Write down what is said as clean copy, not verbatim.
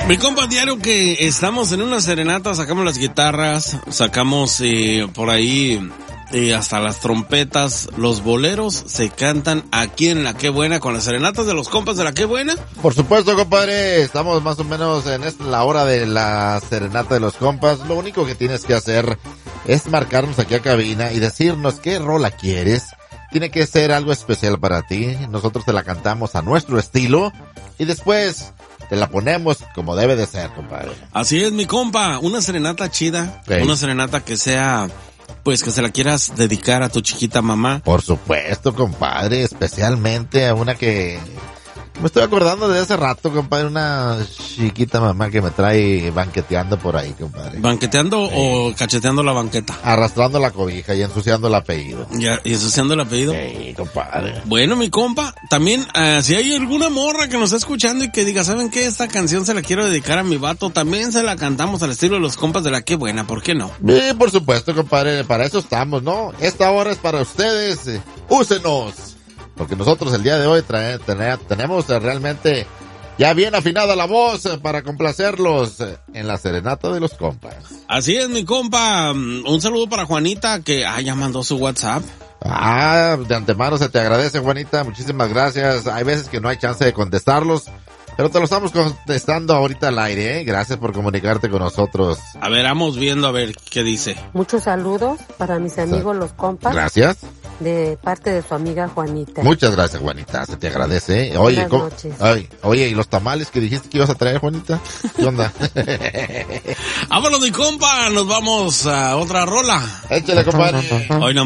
Mi compa, diario que estamos en una serenata, sacamos las guitarras, sacamos por ahí hasta las trompetas, los boleros se cantan aquí en La Qué Buena con las serenatas de los compas de La Qué Buena. Por supuesto, compadre, estamos más o menos en la hora de la serenata de los compas. Lo único que tienes que hacer es marcarnos aquí a cabina y decirnos qué rola quieres. Tiene que ser algo especial para ti. Nosotros te la cantamos a nuestro estilo y después te la ponemos como debe de ser, compadre. Así es, mi compa, una serenata chida, Sí. Una serenata que sea, pues que se la quieras dedicar a tu chiquita mamá. Por supuesto, compadre, especialmente a una que me estoy acordando de hace rato, compadre, una chiquita mamá que me trae banqueteando por ahí, compadre. ¿Banqueteando o cacheteando la banqueta? Arrastrando la cobija y ensuciando el apellido. Ya, y ensuciando el apellido. Sí, compadre. Bueno, mi compa, también, si hay alguna morra que nos está escuchando y que diga, ¿saben qué? Esta canción se la quiero dedicar a mi vato, también se la cantamos al estilo de los compas de La Qué Buena, ¿por qué no? Sí, por supuesto, compadre, para eso estamos, ¿no? Esta hora es para ustedes, úsenos. Porque nosotros el día de hoy tenemos realmente ya bien afinada la voz para complacerlos en la serenata de los compas. Así es, mi compa. Un saludo para Juanita, que ya mandó su WhatsApp. De antemano se te agradece, Juanita, muchísimas gracias. Hay veces que no hay chance de contestarlos, pero te lo estamos contestando ahorita al aire, ¿eh? Gracias por comunicarte con nosotros. A ver, vamos viendo a ver qué dice. Muchos saludos para mis amigos los compas. Gracias. De parte de su amiga Juanita. Muchas gracias, Juanita, se te agradece, ¿eh? Oye, Buenas noches. Oye, ¿y los tamales que dijiste que ibas a traer, Juanita? ¿Qué onda? Vámonos, mi compa, nos vamos a otra rola. Échale, compadre. Hoy nomás.